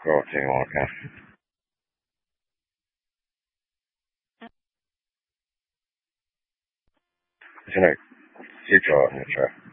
go up to you, okay?现在记者，你这。